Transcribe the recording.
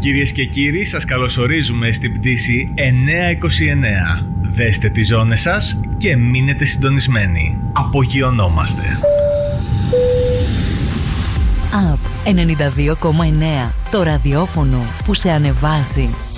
Κυρίες και κύριοι, σας καλωσορίζουμε στην πτήση 929. Δέστε τις ζώνες σας και μείνετε συντονισμένοι. Απογειωνόμαστε. Up 92,9. Το ραδιόφωνο που σε ανεβάζει.